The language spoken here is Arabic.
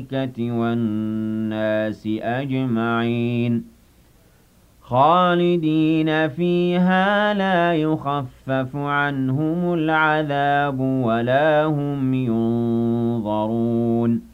والناس أجمعين خالدين فيها لا يخفف عنهم العذاب ولا هم ينظرون